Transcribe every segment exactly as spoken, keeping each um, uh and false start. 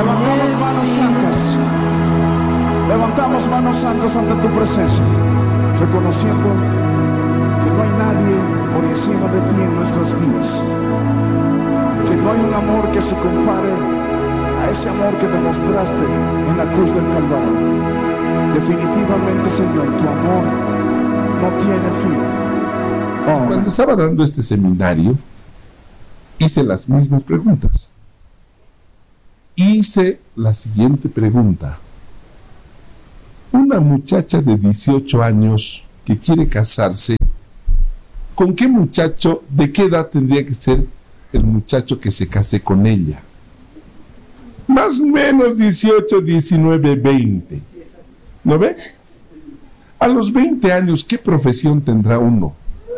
Levantamos manos santas. Levantamos manos santas ante tu presencia, reconociendo que no hay nadie por encima de ti en nuestras vidas, que no hay un amor que se compare a ese amor que demostraste en la cruz del Calvario. Definitivamente, Señor, tu amor no tiene fin. Oh. Cuando estaba dando este seminario, hice las mismas preguntas. Hice la siguiente pregunta. Una muchacha de dieciocho años que quiere casarse, ¿con qué muchacho, de qué edad tendría que ser el muchacho que se case con ella? Más o menos dieciocho, diecinueve, veinte. ¿No ve? A los veinte años, ¿qué profesión tendrá uno?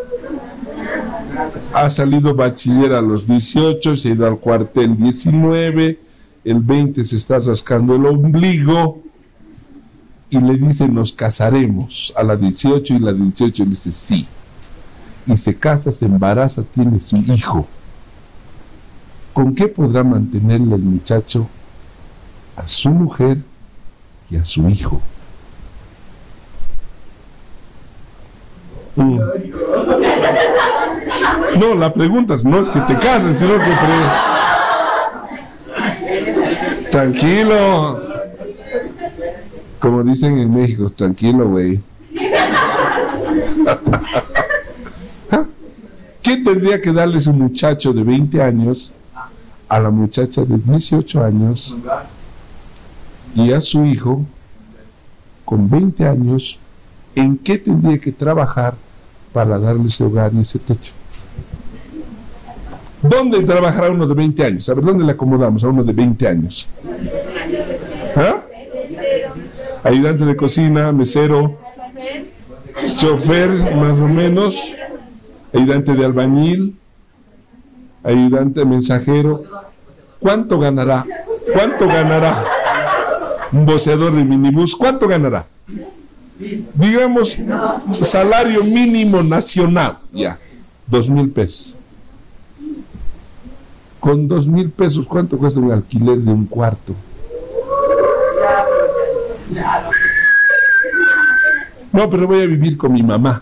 Ha salido bachiller a los dieciocho, se ha ido al cuartel diecinueve, el veinte se está rascando el ombligo y le dice nos casaremos a la dieciocho, y la dieciocho le dice sí, y se casa, se embaraza, tiene su hijo. ¿Con qué podrá mantenerle el muchacho a su mujer y a su hijo? Mm. No, la pregunta no es que te cases, sino que pre... tranquilo, como dicen en México, tranquilo, güey. ¿Qué tendría que darle su muchacho de veinte años a la muchacha de dieciocho años y a su hijo con veinte años? ¿En qué tendría que trabajar para darle ese hogar y ese techo? ¿Dónde trabajará uno de veinte años? A ver, ¿dónde le acomodamos a uno de veinte años? ¿Ah? Ayudante de cocina, mesero, chofer, más o menos, ayudante de albañil, ayudante de mensajero. ¿Cuánto ganará? ¿Cuánto ganará? Un voceador de minibús, ¿cuánto ganará? Digamos, salario mínimo nacional, ya, dos mil pesos. Con dos mil pesos, ¿cuánto cuesta un alquiler de un cuarto? No, pero voy a vivir con mi mamá.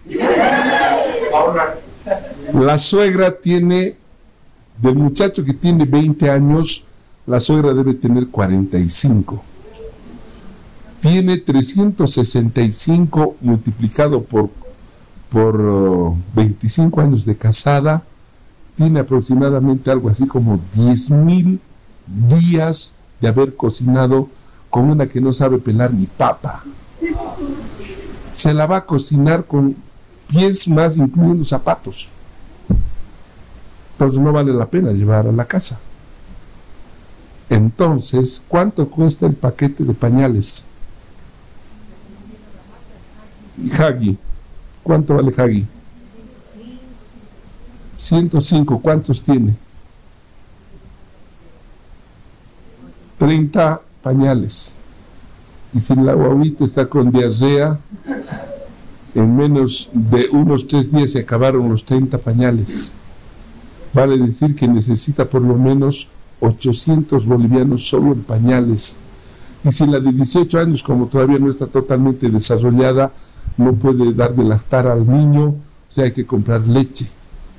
La suegra tiene, del muchacho que tiene veinte años, la suegra debe tener cuarenta y cinco. Tiene trescientos sesenta y cinco multiplicado por, por uh, veinticinco años de casada, tiene aproximadamente algo así como diez mil días de haber cocinado con una que no sabe pelar ni papa. Se la va a cocinar con pies más, incluyendo zapatos. Entonces no vale la pena llevar a la casa. Entonces, ¿cuánto cuesta el paquete de pañales? Huggy, ¿cuánto vale Huggy? ciento cinco, ¿cuántos tiene? treinta pañales. Y si la guaguita está con diarrea, en menos de unos tres días se acabaron los treinta pañales. Vale decir que necesita por lo menos ochocientos bolivianos solo en pañales. Y si la de dieciocho años, como todavía no está totalmente desarrollada, no puede dar de lactar al niño, o sea, hay que comprar leche.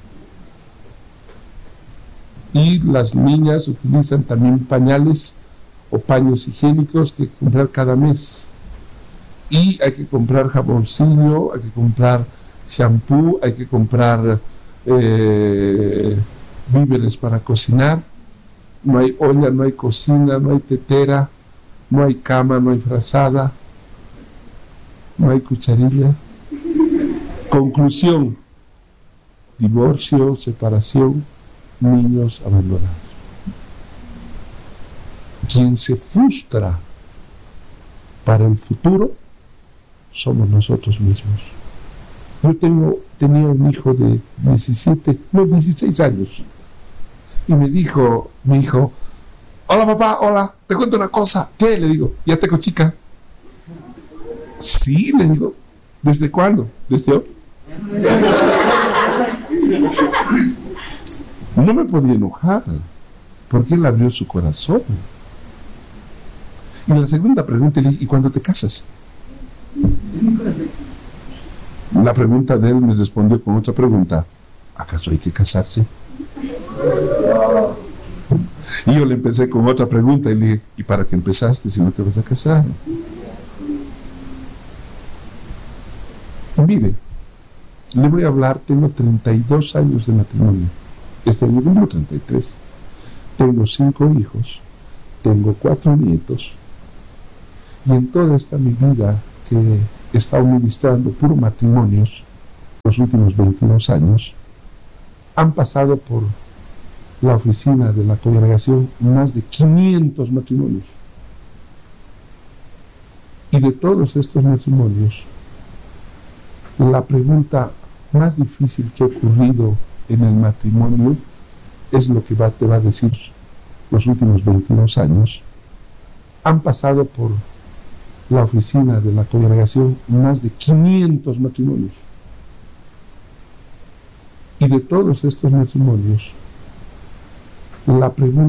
Y las niñas utilizan también pañales o paños higiénicos que hay que comprar cada mes. Y hay que comprar jaboncillo, hay que comprar shampoo, hay que comprar eh, víveres para cocinar. No hay olla, no hay cocina, no hay tetera, no hay cama, no hay frazada, no hay cucharilla. Conclusión: divorcio, separación, niños abandonados. Quien se frustra para el futuro somos nosotros mismos. Yo tengo, tenía un hijo de diecisiete, no, dieciséis años, y me dijo, mi hijo, hola papá, hola, te cuento una cosa. ¿Qué? Le digo, ¿ya tengo chica? Sí, le digo, ¿desde cuándo? ¿Desde hoy? No me podía enojar, porque él abrió su corazón. Y la segunda pregunta, le dije, ¿y cuándo te casas? La pregunta de él me respondió con otra pregunta: ¿acaso hay que casarse? Y yo le empecé con otra pregunta y le dije, ¿y para qué empezaste si no te vas a casar? Mire, le voy a hablar, tengo treinta y dos años de matrimonio. Este año tengo treinta y tres. Tengo cinco hijos, tengo cuatro nietos. Y en toda esta mi vida que he estado ministrando puro matrimonios, los últimos veintidós años, han pasado por la oficina de la congregación más de quinientos matrimonios. Y de todos estos matrimonios, la pregunta más difícil que ha ocurrido en el matrimonio es lo que va, te va a decir los últimos veintidós años. Han pasado por la oficina de la congregación más de quinientos matrimonios. Y de todos estos matrimonios, la pregunta